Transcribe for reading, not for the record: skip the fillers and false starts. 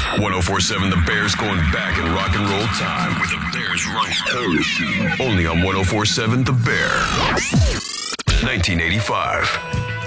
1047 The Bears going back in rock and roll time with the Bears Run Time Machine. Only on 1047 The Bear. 1985.